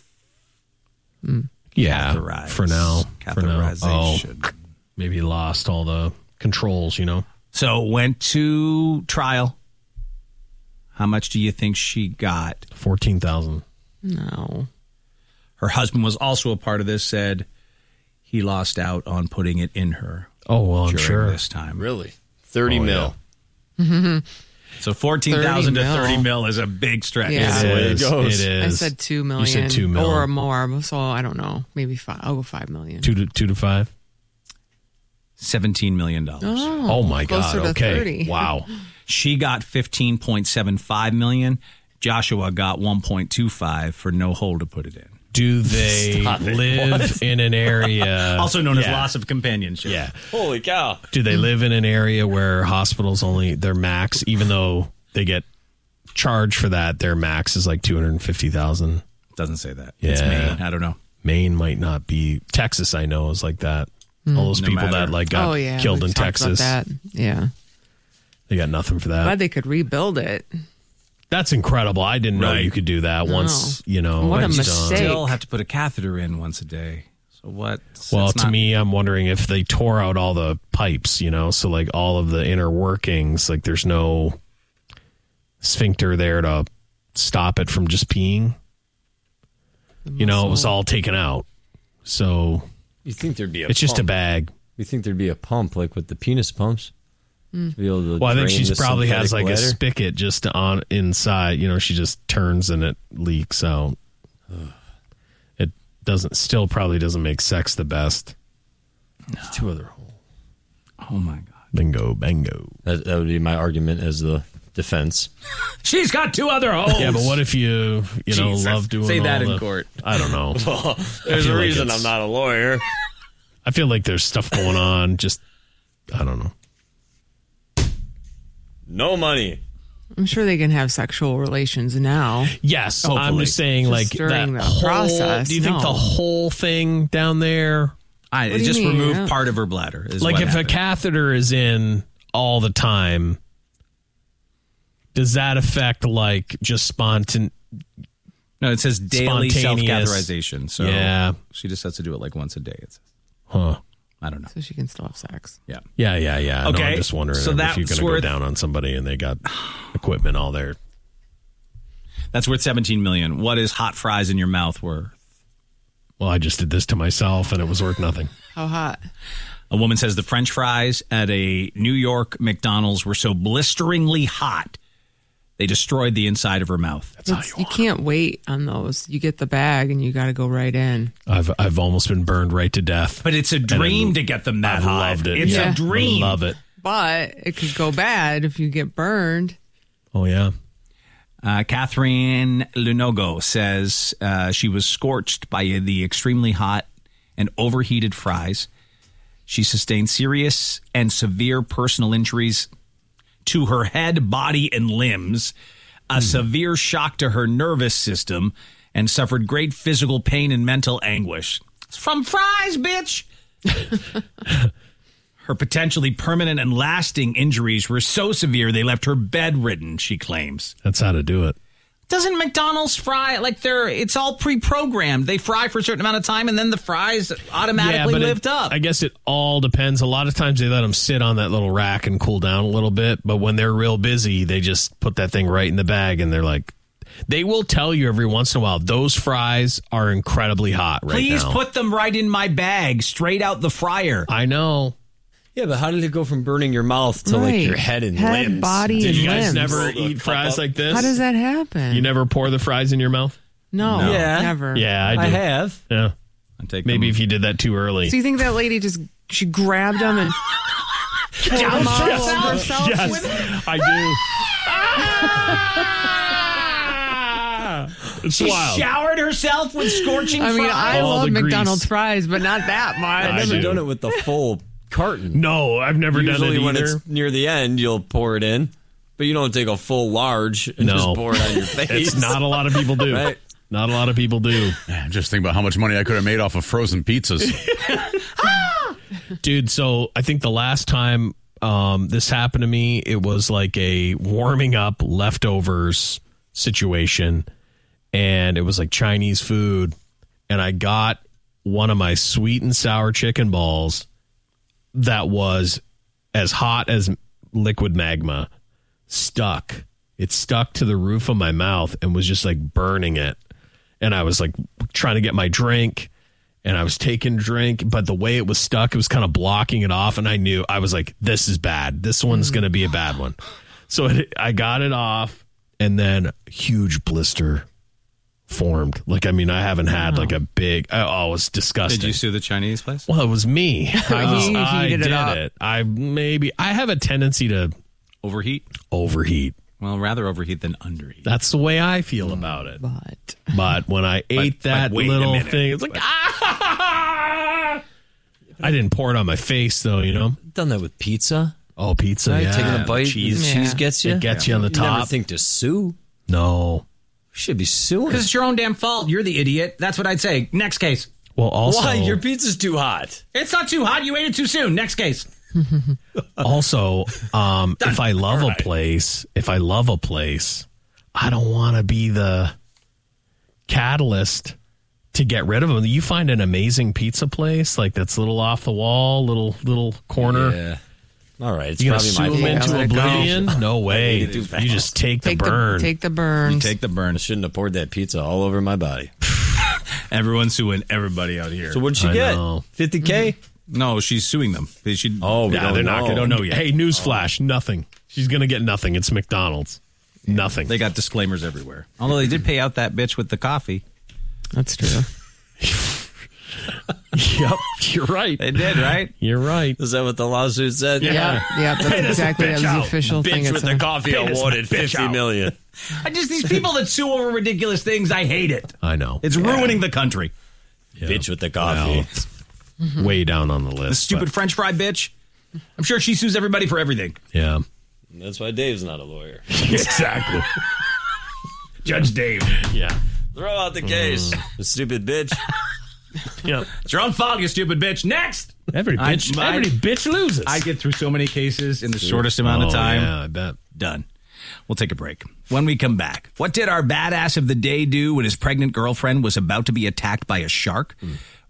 Yeah, catheterize. for now. For now. Oh, Catheterization. maybe lost all the controls, you know? So went to trial. How much do you think she got? fourteen thousand. No. Her husband was also a part of this, said he lost out on putting it in her. Oh, well, I'm during sure. this time. Really? thirty Oh, mil. So fourteen thousand to thirty thirty mil. mil is a big stretch. Yeah. That's the way it goes. It I is. said two million. You said two mil. Or more. So I don't know. Maybe five. I'll go five million. Two to, two to five? seventeen million dollars. Oh, Oh, my God. closer to Okay. thirty. Wow. She got fifteen point seven five million dollars. Joshua got one point two five for no hole to put it in. Do they Stop it. live What? in an area? Also known as Yeah. loss of companionship. Yeah. Holy cow. Do they live in an area where hospitals only, their max, even though they get charged for that, their max is like two hundred fifty thousand? Doesn't say that. It's Yeah. Maine. I don't know. Maine might not be. Texas, I know, is like that. All those No people matter. that like got Oh yeah, killed we've in talked Texas, about that. Yeah, they got nothing for that. glad they could rebuild it. That's incredible. I didn't know Right. you could do that No. once, you know. What a it's mistake. done. Still have to put a catheter in once a day. So what? Well, it's to not- me, I'm wondering if they tore out all the pipes, you know, so like all of the inner workings, like there's no sphincter there to stop it from just peeing. You know, it was all taken out. So You think there'd be a it's just a pump. bag. You think there'd be a pump like with the penis pumps? To be able to Well, I think drain she's the probably has like synthetic a bladder? spigot just on inside. You know, she just turns and it leaks out. It doesn't, still probably doesn't make sex the best. Two other holes. Oh my god. Bingo, bango. That, that would be my argument as the defense. She's got two other holes. Yeah, but what if you, you know, Jesus. love doing Say all that in the- court. I don't know. Well, I there's feel a like reason it's- I'm not a lawyer. I feel like there's stuff going on. Just, I don't know. No money. I'm sure they can have sexual relations now. Yes, I'm Hopefully. just saying, Just like during that the whole, process, Do you think no. the whole thing down there, I What do it you just mean? removed Yeah. part of her bladder. Is like what if happened. a catheter is in all the time, does that affect like just spontan? No, it says daily Spontaneous. self-catheterization. So Yeah. she just has to do it like once a day. It says. Huh. I don't know. So she can still have sex. Yeah. Yeah, yeah, yeah. Okay, No, I'm just wondering so if that's you're going to worth- go down on somebody and they got equipment all there. That's worth seventeen million dollars. What is hot fries in your mouth worth? Well, I just did this to myself and it was worth nothing. How hot? A woman says the French fries at a New York McDonald's were so blisteringly hot, they destroyed the inside of her mouth. That's It's- you can't wait on those. You get the bag and you got to go right in. I've I've almost been burned right to death. But it's a dream to get them that I've hot. loved it. It's Yeah. a dream. I love it. But it could go bad if you get burned. Oh, yeah. Uh, Catherine Lunogo says uh, she was scorched by the extremely hot and overheated fries. She sustained serious and severe personal injuries to her head, body, and limbs, a severe shock to her nervous system, and suffered great physical pain and mental anguish. It's from fries, bitch! Her potentially permanent and lasting injuries were so severe they left her bedridden, she claims. That's how to do it. Doesn't McDonald's fry like they're it's all pre-programmed? They fry for a certain amount of time and then the fries automatically but it- lift up. I guess it all depends. A lot of times they let them sit on that little rack and cool down a little bit. But when they're real busy, they just put that thing right in the bag and they're like, they will tell you every once in a while, those fries are incredibly hot right Please now. put them right in my bag, straight out the fryer. I know. Yeah, but how did it go from burning your mouth to Right. like your head and Head, limbs? body, Did and you guys limbs. never eat fries like this? How does that happen? You never pour the fries in your mouth? No, No. Yeah. never. Yeah, I do. I have. Yeah. I take Maybe them. if you did that too early. So you think that lady just she grabbed them and poured them all Yes. over herself? Yes, with- I do. It's She wild. showered herself with scorching I mean, fries. I All love the grease. McDonald's fries, but not that much. I've I never do. done it with the full carton. No, I've never Usually done it when either. it's near the end, you'll pour it in. But you don't take a full large and No. just pour it on your face. It's not a lot of people do. Right. Not a lot of people do. Man, just think about how much money I could have made off of frozen pizzas. Dude, so I think the last time um, this happened to me, it was like a warming up leftovers situation. And it was like Chinese food. And I got one of my sweet and sour chicken balls that was as hot as liquid magma, stuck. It stuck to the roof of my mouth and was just like burning it. And I was like trying to get my drink and I was taking drink, but the way it was stuck, it was kind of blocking it off. And I knew, I was like, this is bad. This one's going to be a bad one. So it, I got it off and then huge blister formed. Like, I mean, I haven't had like a big, oh, it was disgusting. Did you sue the Chinese place? Well, it was me. I, was, He I heated it did up. it. I maybe, I have a tendency to Overheat? overheat. Well, rather overheat than underheat. That's the way I feel about it. But But when I ate but that wait a little minute. thing, it's like, ah! I didn't pour it on my face, though, you know? Done that with pizza. Oh, pizza, Right? yeah. Taking a bite, cheese. cheese, cheese gets you. It gets you on the You never top. think to sue. No. We should be suing. Because it's your own damn fault. You're the idiot. That's what I'd say. Next case. Well, also, Why? Your pizza's too hot. It's not too hot. You ate it too soon. Next case. also, um, if I love a place, if I love a place, I don't want to be the catalyst to get rid of them. You find an amazing pizza place, like that's a little off the wall, little little corner. Yeah. All right. It's You gonna probably sue my them fault. into Let it go. oblivion? No way. I made it too You fast. just take, take the burn. the take the burns. You take the burn. I shouldn't have poured that pizza all over my body. Everyone's suing everybody out here. So what'd she I get? know. fifty K? No, she's suing them. She, Oh, we Yeah, don't they're know. not I going don't know yet. Hey, newsflash, nothing. She's going to get nothing. It's McDonald's. Nothing. They got disclaimers everywhere. Although they did pay out that bitch with the coffee. That's true. Yep, you're right. They did, right? You're right. Is that what the lawsuit said? Yeah, yeah, that's exactly that was the official thing. Bitch It with the said. coffee awarded fifty million. I just these people that sue over ridiculous things, I hate it. I know. It's ruining the country. Yeah. Bitch with the coffee. Well, way down on the list. The stupid but- French fry bitch. I'm sure she sues everybody for everything. Yeah. That's why Dave's not a lawyer. Exactly. Judge Dave. Yeah. Throw out the case. The stupid bitch. Yeah. It's your own fault, you stupid bitch. Next. Every I- bitch, I- every bitch loses. I get through so many cases in the shortest amount Oh, of time. Yeah, I bet. Done. We'll take a break. When we come back, what did our badass of the day do when his pregnant girlfriend was about to be attacked by a shark?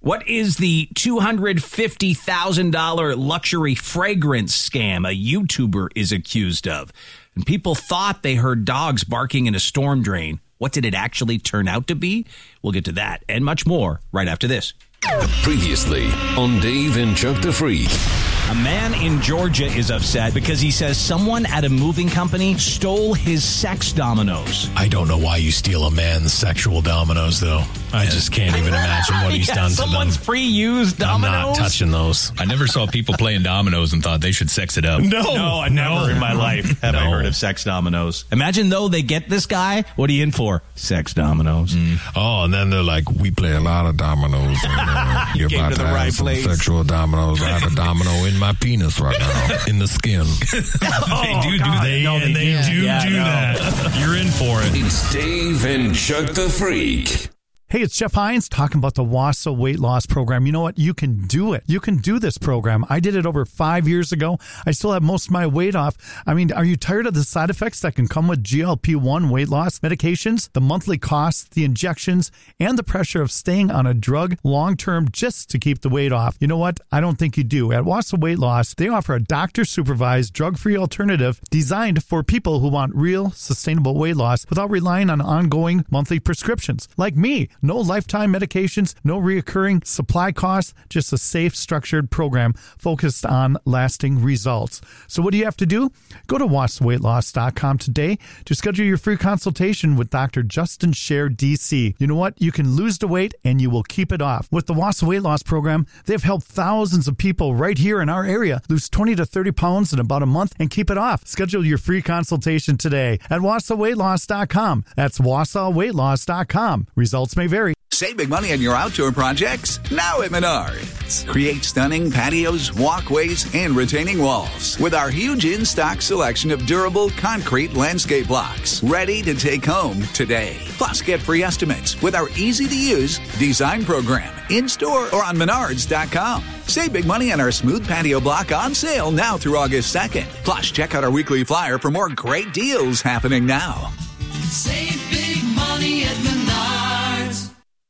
What is the two hundred fifty thousand dollars luxury fragrance scam a YouTuber is accused of? And people thought they heard dogs barking in a storm drain. What did it actually turn out to be? We'll get to that and much more right after this. Previously on Dave and Chuck the Freak. A man in Georgia is upset because he says someone at a moving company stole his sex dominoes. I don't know why you steal a man's sexual dominoes, though. I just can't even imagine what he's yeah, done to them. Someone's pre-used dominoes? I'm not touching those. I never saw people playing dominoes and thought they should sex it up. No. No, I never No. in my life have No. I heard of sex dominoes. Imagine, though, they get this guy. What are you in for? Sex dominoes. Mm. Oh, and then they're like, we play a lot of dominoes. And, uh, you're Came about to to, the have right some place. sexual dominoes. I have a domino in my penis right now, in the skin. they do do that. No, they and they do. do Yeah, do no. that. You're in for it. It's Dave and Chuck the Freak. Hey, it's Jeff Hines talking about the WASA weight loss program. You know what? You can do it. You can do this program. I did it over five years ago. I still have most of my weight off. I mean, are you tired of the side effects that can come with G L P one weight loss medications? The monthly costs, the injections, and the pressure of staying on a drug long-term just to keep the weight off. You know what? I don't think you do. At WASA Weight Loss, they offer a doctor-supervised, drug-free alternative designed for people who want real, sustainable weight loss without relying on ongoing monthly prescriptions. Like me. No lifetime medications, no reoccurring supply costs, just a safe, structured program focused on lasting results. So what do you have to do? Go to wasa weight loss dot com today to schedule your free consultation with Doctor Justin Scher, D C. You know what? You can lose the weight and you will keep it off. With the WASA Weight Loss Program, they've helped thousands of people right here in our area lose twenty to thirty pounds in about a month and keep it off. Schedule your free consultation today at wasa weight loss dot com. That's wasa weight loss dot com. Results may vary. Save big money on your outdoor projects now at Menards. Create stunning patios, walkways, and retaining walls with our huge in-stock selection of durable concrete landscape blocks ready to take home today. Plus, get free estimates with our easy-to-use design program in-store or on menards dot com. Save big money on our smooth patio block on sale now through August second. Plus, check out our weekly flyer for more great deals happening now. Save big money at Menards.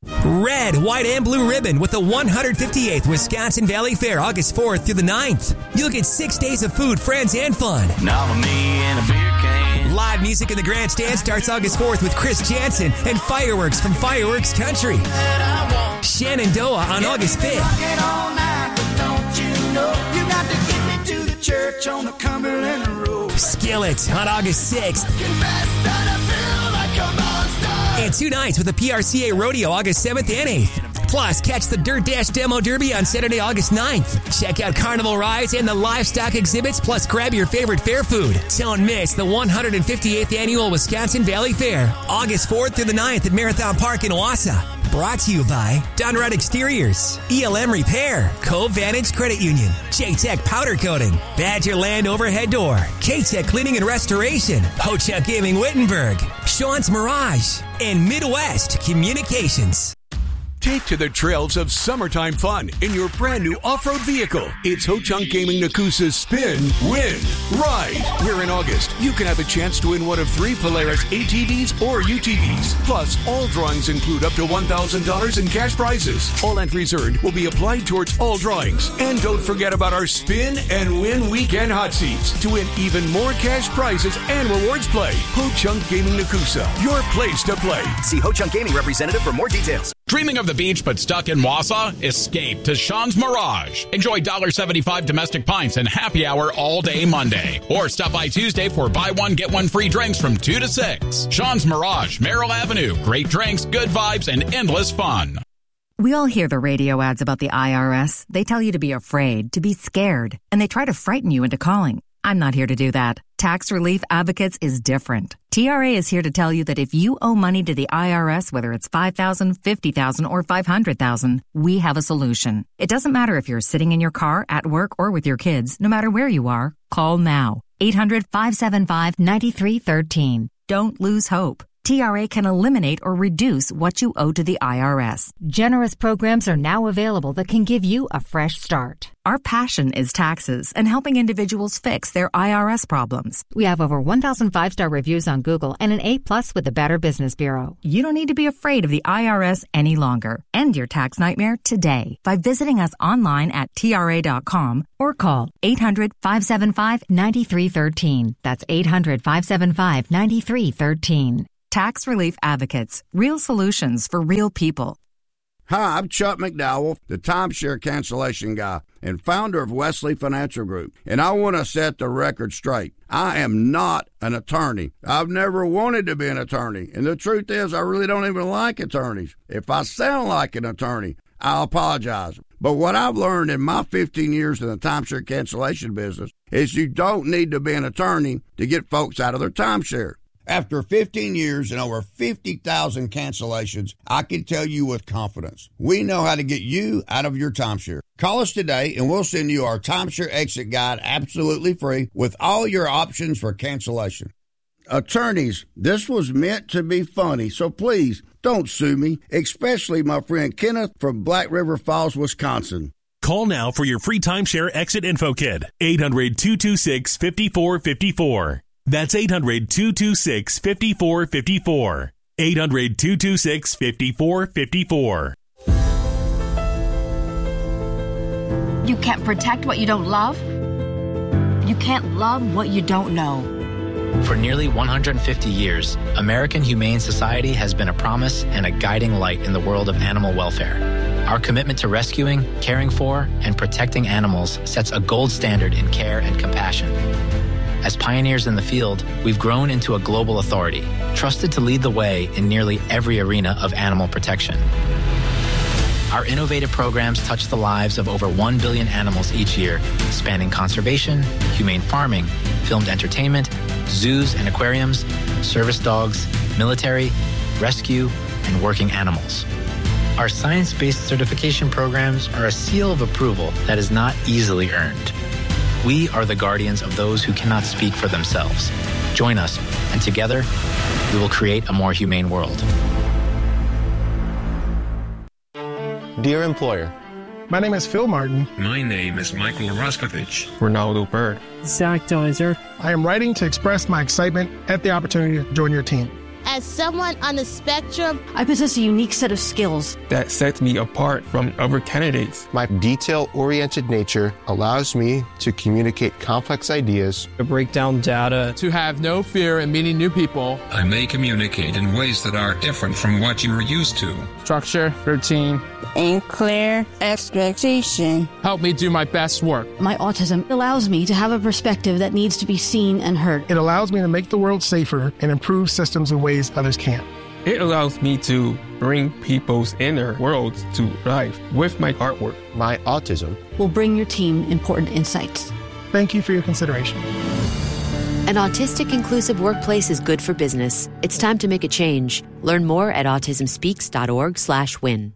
Red, white, and blue ribbon with the one hundred fifty-eighth Wisconsin Valley Fair, August fourth through the ninth. You'll get six days of food, friends, and fun. Nominee and a beer can. Live music in the grandstand starts August fourth with Chris Jansen and fireworks from Fireworks Country. Shenandoah on August fifth. Skillet on August sixth. And two nights with the P R C A Rodeo August seventh and eighth. Plus, catch the Dirt Dash Demo Derby on Saturday, August ninth. Check out carnival rides and the livestock exhibits, plus grab your favorite fair food. Don't miss the one hundred fifty-eighth Annual Wisconsin Valley Fair, August fourth through the ninth at Marathon Park in Wausau. Brought to you by Dunrod Exteriors, E L M Repair, Cove Vantage Credit Union, J-Tech Powder Coating, Badgerland Overhead Door, K-Tech Cleaning and Restoration, Ho-Chunk Gaming Wittenberg, Sean's Mirage, and Midwest Communications. Take to the trails of summertime fun in your brand new off-road vehicle. It's Ho-Chunk Gaming Nakusa's Spin, Win, Ride. Where in August, you can have a chance to win one of three Polaris A T Vs or U T Vs. Plus, all drawings include up to one thousand dollars in cash prizes. All entries earned will be applied towards all drawings. And don't forget about our Spin and Win Weekend Hot Seats to win even more cash prizes and rewards play. Ho-Chunk Gaming Nakusa, your place to play. See Ho-Chunk Gaming representative for more details. Dreaming of the beach but stuck in Wausau? Escape to Sean's Mirage. Enjoy one dollar seventy-five domestic pints and happy hour all day Monday. Or stop by Tuesday for buy one, get one free drinks from two to six. Sean's Mirage, Merrill Avenue. Great drinks, good vibes, and endless fun. We all hear the radio ads about the I R S. They tell you to be afraid, to be scared, and they try to frighten you into calling. I'm not here to do that. Tax Relief Advocates is different. T R A is here to tell you that if you owe money to the I R S, whether it's five thousand dollars, fifty thousand dollars, or five hundred thousand dollars, we have a solution. It doesn't matter if you're sitting in your car, at work, or with your kids. No matter where you are, call now. eight hundred, five seven five, nine three one three. Don't lose hope. T R A can eliminate or reduce what you owe to the I R S. Generous programs are now available that can give you a fresh start. Our passion is taxes and helping individuals fix their I R S problems. We have over one thousand five-star reviews on Google and an A plus with the Better Business Bureau. You don't need to be afraid of the I R S any longer. End your tax nightmare today by visiting us online at T R A dot com or call eight hundred, five seven five, nine three one three. That's eight hundred, five seven five, nine three one three. Tax Relief Advocates. Real solutions for real people. Hi, I'm Chuck McDowell, the timeshare cancellation guy and founder of Wesley Financial Group, and I want to set the record straight. I am not an attorney. I've never wanted to be an attorney, and the truth is I really don't even like attorneys. If I sound like an attorney, I apologize. But what I've learned in my fifteen years in the timeshare cancellation business is you don't need to be an attorney to get folks out of their timeshare. After fifteen years and over fifty thousand cancellations, I can tell you with confidence, we know how to get you out of your timeshare. Call us today and we'll send you our timeshare exit guide absolutely free with all your options for cancellation. Attorneys, this was meant to be funny, so please don't sue me, especially my friend Kenneth from Black River Falls, Wisconsin. Call now for your free timeshare exit info kit. eight hundred, two two six, five four five four. That's eight hundred, two two six, five four five four. eight hundred, two two six, five four five four. You can't protect what you don't love. You can't love what you don't know. For nearly one hundred fifty years, American Humane Society has been a promise and a guiding light in the world of animal welfare. Our commitment to rescuing, caring for, and protecting animals sets a gold standard in care and compassion. As pioneers in the field, we've grown into a global authority, trusted to lead the way in nearly every arena of animal protection. Our innovative programs touch the lives of over one billion animals each year, spanning conservation, humane farming, filmed entertainment, zoos and aquariums, service dogs, military, rescue, and working animals. Our science-based certification programs are a seal of approval that is not easily earned. We are the guardians of those who cannot speak for themselves. Join us, and together, we will create a more humane world. Dear employer, my name is Phil Martin. My name is Michael Raskovich. Ronaldo Bird. Zach Deiser. I am writing to express my excitement at the opportunity to join your team. As someone on the spectrum, I possess a unique set of skills that sets me apart from other candidates. My detail-oriented nature allows me to communicate complex ideas, to break down data, to have no fear in meeting new people. I may communicate in ways that are different from what you are used to. Structure, routine, and clear expectation help me do my best work. My autism allows me to have a perspective that needs to be seen and heard. It allows me to make the world safer and improve systems in ways others can't. It allows me to bring people's inner worlds to life with my artwork. My autism will bring your team important insights. Thank you for your consideration. An autistic inclusive workplace is good for business. It's time to make a change. Learn more at autism speaks dot org slash win.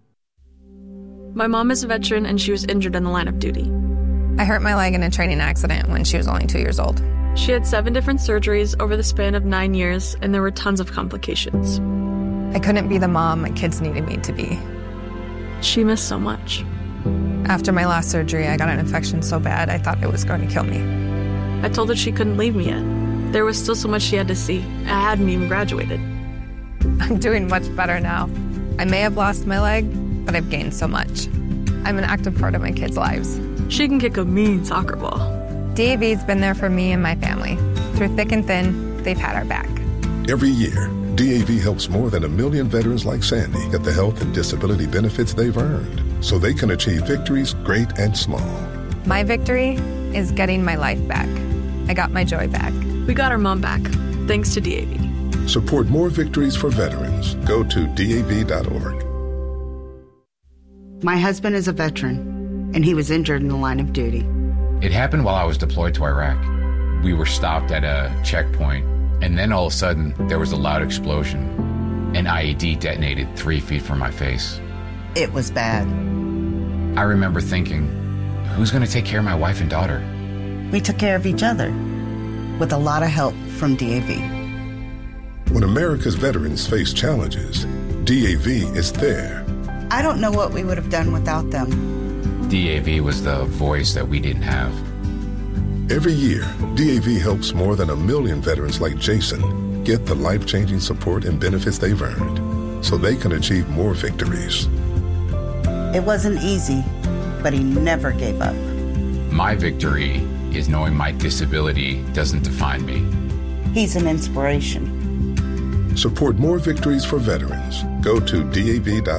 My mom is a veteran and she was injured in the line of duty. I hurt my leg in a training accident when she was only two years old. She had seven different surgeries over the span of nine years, and there were tons of complications. I couldn't be the mom my kids needed me to be. She missed so much. After my last surgery, I got an infection so bad I thought it was going to kill me. I told her she couldn't leave me yet. There was still so much she had to see. I hadn't even graduated. I'm doing much better now. I may have lost my leg, but I've gained so much. I'm an active part of my kids' lives. She can kick a mean soccer ball. D A V's been there for me and my family. Through thick and thin, they've had our back. Every year, D A V helps more than a million veterans like Sandy get the health and disability benefits they've earned so they can achieve victories great and small. My victory is getting my life back. I got my joy back. We got our mom back, thanks to D A V. Support more victories for veterans. Go to D A V dot org. My husband is a veteran, and he was injured in the line of duty. It happened while I was deployed to Iraq. We were stopped at a checkpoint, and then all of a sudden, there was a loud explosion. An I E D detonated three feet from my face. It was bad. I remember thinking, who's going to take care of my wife and daughter? We took care of each other, with a lot of help from D A V. When America's veterans face challenges, D A V is there. I don't know what we would have done without them. D A V was the voice that we didn't have. Every year, D A V helps more than a million veterans like Jason get the life-changing support and benefits they've earned so they can achieve more victories. It wasn't easy, but he never gave up. My victory is knowing my disability doesn't define me. He's an inspiration. Support more victories for veterans. Go to D A V dot